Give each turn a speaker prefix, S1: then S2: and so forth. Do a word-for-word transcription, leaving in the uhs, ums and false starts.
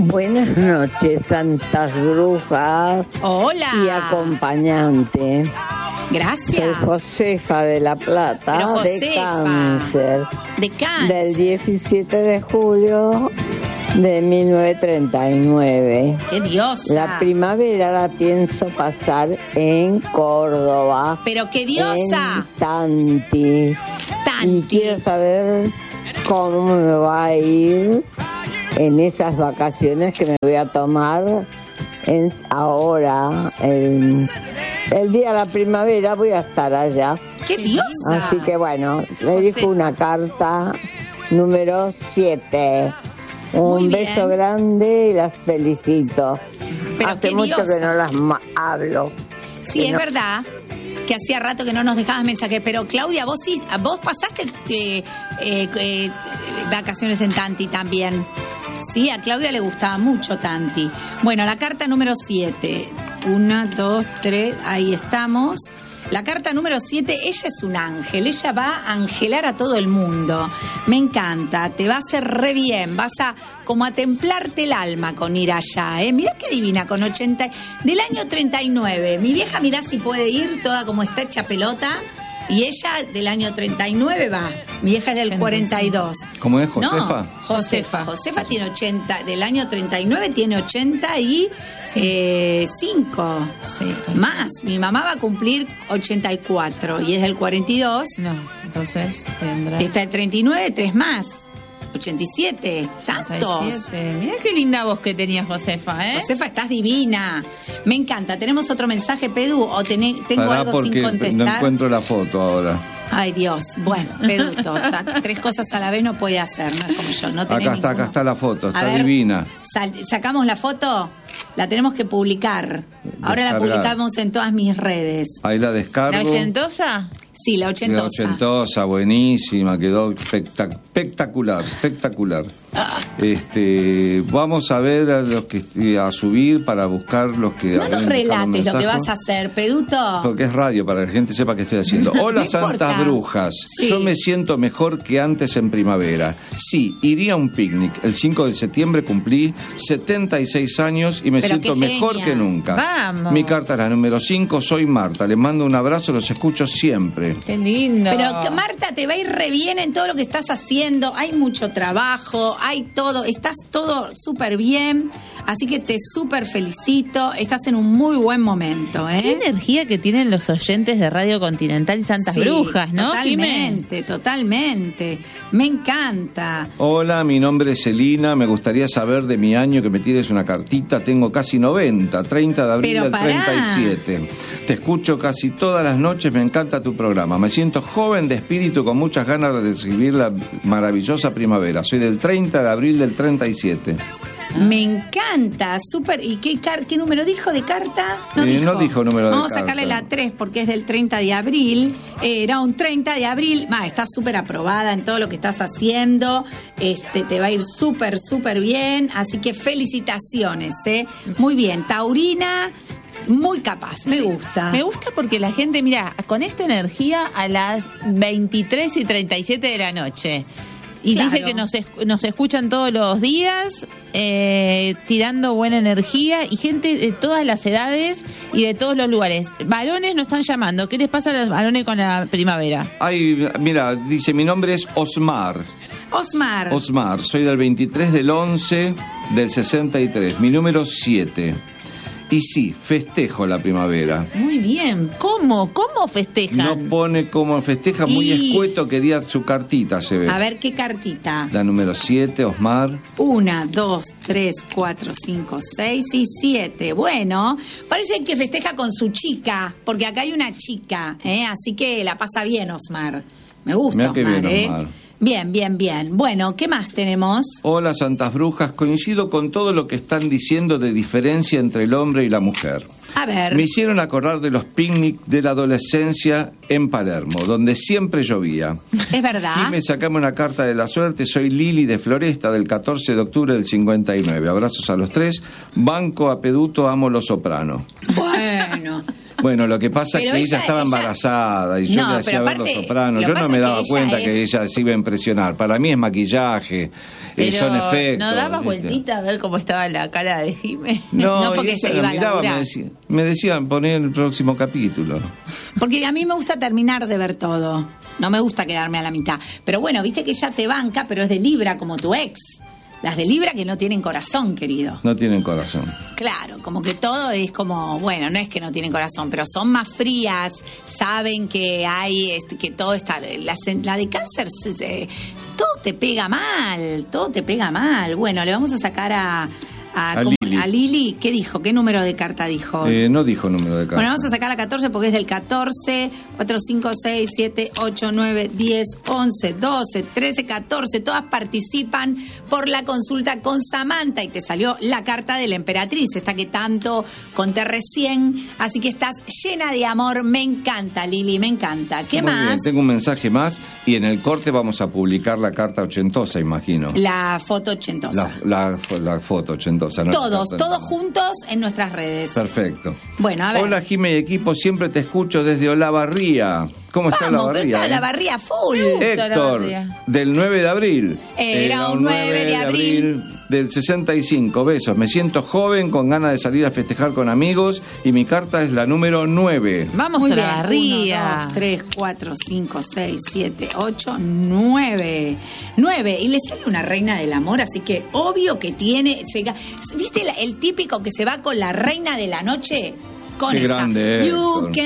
S1: Buenas noches, santas brujas.
S2: Hola.
S1: Y acompañante.
S2: Gracias.
S1: Soy Josefa de La Plata,
S2: Pero
S1: de
S2: Josefa,
S1: cáncer.
S2: De cáncer.
S1: Del diecisiete de julio de mil novecientos treinta y nueve.
S2: ¡Qué diosa!
S1: La primavera la pienso pasar en Córdoba.
S2: ¡Pero qué diosa!
S1: En Tanti.
S2: Tanti.
S1: Y quiero saber cómo me va a ir en esas vacaciones que me voy a tomar en, ahora, el, el día de la primavera voy a estar allá.
S2: ¡Qué diosa!
S1: Así que bueno, le dijo una carta número siete. Un beso grande y las felicito.
S2: Pero
S1: hace
S2: qué
S1: mucho
S2: diosa.
S1: que no las ma- hablo.
S2: Sí,
S1: que
S2: es
S1: no...
S2: verdad que hacía rato que no nos dejabas mensajes, pero Claudia, vos sí, vos pasaste eh, eh, eh, vacaciones en Tanti también. Sí, a Claudia le gustaba mucho Tanti. Bueno, la carta número siete. Una, dos, tres, ahí estamos. La carta número siete, ella es un ángel, ella va a angelar a todo el mundo. Me encanta, te va a hacer re bien, vas a como a templarte el alma con ir allá, ¿eh? Mirá qué divina, con ochenta, del año treinta y nueve. Mi vieja, mirá si puede ir, toda como está hecha pelota. Y ella del año treinta y nueve va. Mi vieja es del cuarenta y dos.
S3: ¿Cómo es, Josefa?
S2: No, Josefa. Josefa tiene ochenta, del año treinta y nueve tiene ochenta y cinco.
S4: Sí.
S2: Más. Mi mamá va a cumplir ochenta y cuatro y es del cuarenta y dos.
S4: No, entonces tendrá...
S2: Está el treinta y nueve, tres más. ochenta y siete. Tantos.
S4: Mirá qué linda voz que tenía Josefa, ¿eh?
S2: Josefa, estás divina. Me encanta. ¿Tenemos otro mensaje, Pedú? ¿O tené, tengo
S3: Pará,
S2: algo
S3: porque
S2: sin contestar?
S3: no encuentro la foto ahora.
S2: Ay, Dios. Bueno, Peduto, tres cosas a la vez no puede hacer, no es como yo. No tenés
S3: Acá está,
S2: ninguno.
S3: acá está la foto,
S2: A
S3: está
S2: ver,
S3: divina.
S2: sal- sacamos la foto, la tenemos que publicar. Ahora la
S3: Descargar.
S2: publicamos en todas mis redes.
S3: Ahí la descargo.
S4: ¿La ochentosa?
S2: Sí, la
S3: Quedó
S2: ochentosa.
S3: ochentosa, buenísima, quedó espectac- espectacular, espectacular.
S2: Ah.
S3: Este, vamos a ver a los que a subir para buscar los que
S2: No nos
S3: habrán dejado un
S2: relates lo que
S3: mensaje.
S2: vas a hacer, Peduto.
S3: Porque es radio, para que la gente sepa qué estoy haciendo. Hola,
S2: No importa.
S3: santas brujas.
S2: Sí.
S3: Yo me siento mejor que antes en primavera. Sí, iría a un picnic. El cinco de septiembre cumplí setenta y seis años y me
S2: Pero
S3: siento
S2: qué
S3: mejor
S2: genia.
S3: que nunca.
S4: Vamos.
S3: Mi carta es la número cinco. Soy Marta. Les mando un abrazo, los escucho siempre.
S4: Qué lindo.
S2: Pero que Marta, te va a ir re bien en todo lo que estás haciendo. Hay mucho trabajo, hay todo, estás todo súper bien. Así que te súper felicito. Estás en un muy buen momento, ¿eh?
S4: Qué energía que tienen los oyentes de Radio Continental y Santas
S2: Sí,
S4: Brujas, ¿no?
S2: Totalmente, totalmente. Me encanta.
S3: Hola, mi nombre es Celina. Me gustaría saber de mi año, que me tires una cartita. Tengo casi noventa, treinta de abril
S2: Pero
S3: del
S2: pará.
S3: treinta y siete. Te escucho casi todas las noches, me encanta tu programa. Me siento joven de espíritu con muchas ganas de recibir la maravillosa primavera. Soy del treinta de abril del treinta y siete.
S2: Me encanta, súper. ¿Y qué, car- qué número dijo de carta? No
S3: Eh,
S2: dijo.
S3: no dijo número de
S2: Vamos a
S3: carta.
S2: sacarle la tres porque es del treinta de abril. Eh, era un treinta de abril. Ma, estás súper aprobada en todo lo que estás haciendo. Este, te va a ir súper, súper bien. Así que felicitaciones, ¿eh? Muy bien. Taurina, muy capaz. Me gusta.
S4: Me gusta porque la gente, mira, con esta energía a las veintitrés y treinta y siete de la noche. Y
S2: Claro.
S4: dice que nos, es- nos escuchan todos los días, eh, tirando buena energía, y gente de todas las edades y de todos los lugares. Varones nos están llamando. ¿Qué les pasa a los varones con la primavera?
S3: Ay, mira, dice, mi nombre es Osmar.
S2: Osmar.
S3: Osmar, soy del veintitrés del once del sesenta y tres, mi número siete. Y sí, festejo la primavera.
S4: Muy bien. ¿Cómo? ¿Cómo festejan?
S3: No pone como festeja, muy
S2: Y-
S3: escueto, quería su cartita, se ve.
S2: A ver qué cartita.
S3: La número siete, Osmar.
S2: Una, dos, tres, cuatro, cinco, seis y siete. Bueno, parece que festeja con su chica, porque acá hay una chica, ¿eh? Así que la pasa bien, Osmar. Me gusta,
S3: Mirá qué
S2: Osmar,
S3: bien,
S2: ¿eh?
S3: Osmar.
S2: Bien, bien, bien. Bueno, ¿qué más tenemos?
S3: Hola, santas brujas. Coincido con todo lo que están diciendo de diferencia entre el hombre y la mujer.
S2: A ver.
S3: Me hicieron acordar de los picnics de la adolescencia en Palermo, donde siempre llovía.
S2: Es verdad.
S3: Y me sacame una carta de la suerte. Soy Lili de Floresta, del catorce de octubre del cincuenta y nueve. Abrazos a los tres. Banco a Peduto, amo los soprano.
S2: Bueno,
S3: Bueno, lo que pasa
S2: Pero
S3: es que ella,
S2: ella-
S3: estaba
S2: ella-
S3: embarazada y yo
S2: No,
S3: le hacía
S2: pero
S3: ver Los
S2: aparte,
S3: Sopranos.
S2: lo
S3: Yo
S2: pasa
S3: no me
S2: es
S3: daba
S2: que
S3: cuenta
S2: ella
S3: que
S2: es-
S3: ella se iba a impresionar. Para mí es maquillaje, eh,
S4: Pero
S3: son efectos.
S4: ¿no dabas
S3: ¿viste?
S4: vueltita a ver cómo estaba la cara de Jiménez?
S3: No,
S2: No,
S3: y
S2: porque
S3: ella
S2: se
S3: la
S2: iba a
S3: miraba, me,
S2: laburar.
S3: decía- me decían poner el próximo capítulo.
S2: Porque a mí me gusta terminar de ver todo. No me gusta quedarme a la mitad. Pero bueno, viste que ella te banca, pero es de Libra como tu ex. Las de Libra que no tienen corazón, querido.
S3: No tienen corazón.
S2: Claro, como que todo es como, bueno, no es que no tienen corazón, pero son más frías, saben que hay, este, que todo está, la, la de cáncer, se- se- todo te pega mal, todo te pega mal. Bueno, le vamos a sacar a, a,
S3: A
S2: ¿cómo-
S3: Lili.
S2: a Lili, ¿qué dijo? ¿Qué número de carta dijo?
S3: Eh, no dijo número de carta.
S2: Bueno, vamos a sacar la catorce porque es del catorce, cuatro, cinco, seis, siete, ocho, nueve, diez, once, doce, trece, catorce. Todas participan por la consulta con Samantha y te salió la carta de la emperatriz, esta que tanto conté recién. Así que estás llena de amor. Me encanta, Lili, me encanta. ¿Qué
S3: Muy
S2: más?
S3: bien, tengo un mensaje más y en el corte vamos a publicar la carta ochentosa, imagino.
S2: La foto ochentosa.
S3: La, la, la foto ochentosa. no la
S2: Todos,
S3: carta,
S2: todos
S3: no.
S2: juntos en nuestras redes.
S3: Perfecto.
S2: Bueno, a ver.
S3: Hola, Jime y equipo, siempre te escucho desde Olavarría. ¿Cómo está
S2: Vamos, pero
S3: Olavarría?
S2: está
S3: eh?
S2: la barría full.
S3: Héctor,
S4: Olavarría.
S3: del nueve de abril.
S2: Era un nueve de abril.
S3: Del sesenta y cinco. Besos. Me siento joven, con ganas de salir a festejar con amigos y mi carta es la número nueve.
S4: Vamos
S2: Muy
S4: a
S2: bien.
S4: la barría.
S2: uno, dos, tres, cuatro, cinco, seis, siete, ocho, nueve. nueve. Y le sale una reina del amor, así que obvio que tiene. se- ¿Viste el, el típico que se va con la reina de la noche? Con
S3: Qué
S2: esa.
S3: grande,
S2: You
S3: Héctor.
S2: can